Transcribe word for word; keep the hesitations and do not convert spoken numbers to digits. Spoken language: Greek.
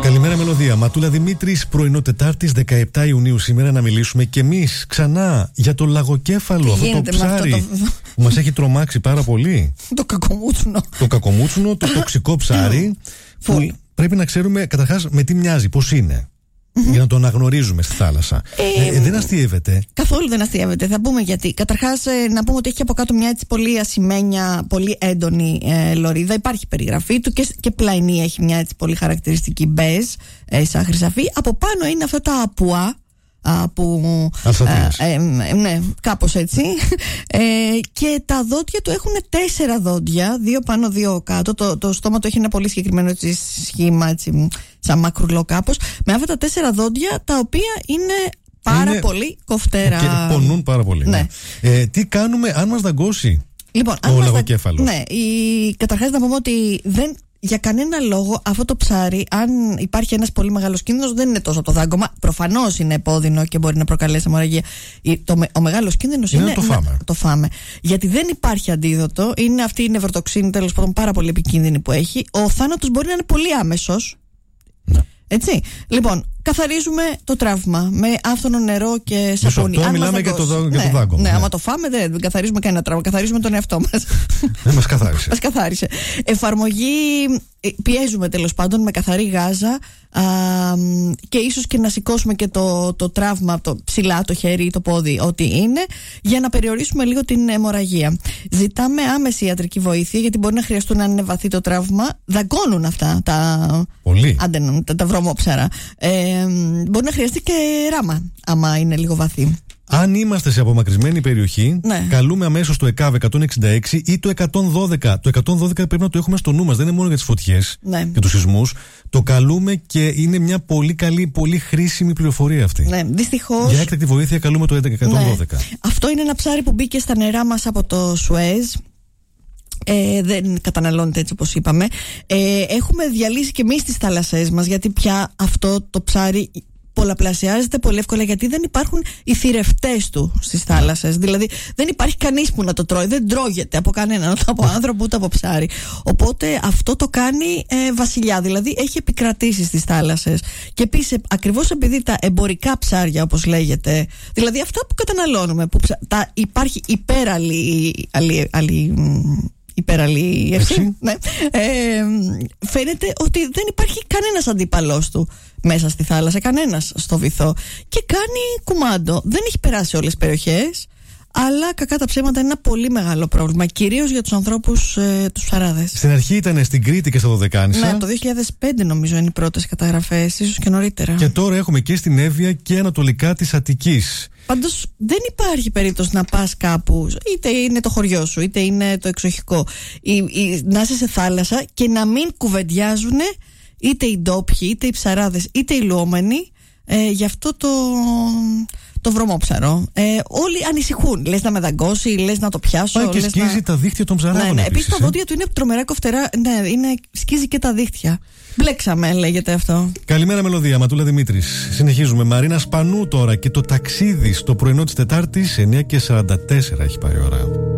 Καλημέρα, Μελωδία. Ματούλα Δημήτρης, πρωινό Τετάρτης δεκαεπτά Ιουνίου. Σήμερα να μιλήσουμε κι εμείς ξανά για το λαγοκέφαλο. Αυτό το ψάρι αυτό το... που μας έχει τρομάξει πάρα πολύ. Το κακομούτσουνο. Το κακομούτσουνο, το τοξικό ψάρι. Που πρέπει να ξέρουμε καταρχάς με τι μοιάζει, πώς είναι. Mm-hmm. Για να το αναγνωρίζουμε στη θάλασσα. Ε, ε, δεν αστιεύεται. Καθόλου δεν αστιεύεται. Θα πούμε γιατί. Καταρχάς, ε, να πούμε ότι έχει από κάτω μια έτσι πολύ ασημένια, πολύ έντονη ε, λωρίδα. Υπάρχει περιγραφή του και, και πλαϊνή έχει μια έτσι πολύ χαρακτηριστική μπέζ, ε, σαν χρυσαφή. Από πάνω είναι αυτά τα απουά. Α, που, ε, ε, ναι, κάπως έτσι. ε, και τα δόντια του έχουν τέσσερα δόντια, δύο πάνω, δύο κάτω. Το, το στόμα του έχει ένα πολύ συγκεκριμένο έτσι, σχήμα, έτσι, σαν μακρουλό κάπως. Με αυτά τα τέσσερα δόντια, τα οποία είναι πάρα είναι... πολύ κοφτέρα. Και πονούν πάρα πολύ. Ναι. Ναι. Ε, τι κάνουμε αν μας δαγκώσει λοιπόν, ο λαγοκέφαλος? Ναι, η... καταρχάς να πούμε ότι δεν... Για κανένα λόγο αυτό το ψάρι, αν υπάρχει ένας πολύ μεγάλος κίνδυνος, δεν είναι τόσο το δάγκωμα. Προφανώς είναι επώδυνο και μπορεί να προκαλέσει αιμορραγία. Ο μεγάλος κίνδυνος είναι, είναι το, φάμε. να το φάμε. Γιατί δεν υπάρχει αντίδοτο. Είναι αυτή η νευροτοξίνη, τέλος πάντων, πάρα πολύ επικίνδυνη που έχει. Ο θάνατος μπορεί να είναι πολύ άμεσος. Ναι. Έτσι. Λοιπόν, καθαρίζουμε το τραύμα με άφθονο νερό και σαπούνι. Τώρα μιλάμε για το, ναι, για το δάγκωμα. Ναι, ναι, άμα το φάμε δεν, δεν καθαρίζουμε κανένα τραύμα. Καθαρίζουμε τον εαυτό μας. Δεν μας καθάρισε. Μας καθάρισε. Εφαρμογή, πιέζουμε τέλος πάντων με καθαρή γάζα α, και ίσως και να σηκώσουμε και το, το τραύμα το ψηλά, το χέρι ή το πόδι, ό,τι είναι, για να περιορίσουμε λίγο την αιμορραγία. Ζητάμε άμεση ιατρική βοήθεια, γιατί μπορεί να χρειαστούν, αν είναι βαθύ το τραύμα. Δαγκώνουν αυτά τα, Πολύ. Άντε, τα, τα βρωμόψαρα. Ε, μπορεί να χρειαστεί και ράμα, άμα είναι λίγο βαθύ. Αν είμαστε σε απομακρυσμένη περιοχή, ναι, καλούμε αμέσως το ΕΚΑΒ εκατόν εξήντα έξι ή το εκατόν δώδεκα. Το εκατόν δώδεκα πρέπει να το έχουμε στο νου μας, δεν είναι μόνο για τις φωτιές, ναι, και τους σεισμούς. Το καλούμε και είναι μια πολύ καλή, πολύ χρήσιμη πληροφορία αυτή. Ναι, δυστυχώς. Για έκτακτη βοήθεια καλούμε το εκατόν δώδεκα. Ναι. Αυτό είναι ένα ψάρι που μπήκε στα νερά μας από το Σουέζ. Ε, δεν καταναλώνεται έτσι όπως είπαμε. Ε, έχουμε διαλύσει και εμείς τις θάλασσές μας, γιατί πια αυτό το ψάρι πολλαπλασιάζεται πολύ εύκολα, γιατί δεν υπάρχουν οι θηρευτές του στις θάλασσες. Δηλαδή δεν υπάρχει κανείς που να το τρώει, δεν τρώγεται από κανέναν, ούτε από άνθρωπο ούτε από ψάρι. Οπότε αυτό το κάνει ε, βασιλιά, δηλαδή έχει επικρατήσει στις θάλασσες. Και επίσης, ακριβώς επειδή τα εμπορικά ψάρια, όπως λέγεται, δηλαδή αυτά που καταναλώνουμε, που ψα... τα υπάρχει υπέραλλη υπεραλίευση, ναι, ε, φαίνεται ότι δεν υπάρχει κανένας αντίπαλός του μέσα στη θάλασσα, κανένας στο βυθό, και κάνει κουμάντο. Δεν έχει περάσει όλες τις περιοχές, αλλά κακά τα ψέματα είναι ένα πολύ μεγάλο πρόβλημα, κυρίως για τους ανθρώπους, ε, τους ψαράδες. Στην αρχή ήταν στην Κρήτη και στα Δωδεκάνησα. Ναι, το δύο χιλιάδες πέντε νομίζω είναι οι πρώτες καταγραφές, ίσως και νωρίτερα. Και τώρα έχουμε και στην Εύβοια και ανατολικά της Αττικής. Πάντως δεν υπάρχει περίπτωση να πας κάπου, είτε είναι το χωριό σου, είτε είναι το εξοχικό, ή, ή, να είσαι σε θάλασσα και να μην κουβεντιάζουν είτε οι ντόπιοι, είτε οι ψαράδες, είτε οι λουόμενοι ε, γι' αυτό το, το βρωμόψαρο. Ε, όλοι ανησυχούν. Λες να με δαγκώσει, λες να το πιάσω. Πάει και σκίζει να... τα δίχτυα των ψαράδων. Ναι, ναι. Επίσης τα δόντια του είναι τρομερά κοφτερά. Ναι, είναι, σκίζει και τα δίχτυα. Μπλέξαμε, λέγεται αυτό. Καλημέρα, Μελωδία. Ματούλα Δημήτρης. Συνεχίζουμε. Μαρίνα Σπανού τώρα και το ταξίδι στο πρωινό της Τετάρτης. εννιά και σαράντα τέσσερα έχει πάρει ώρα.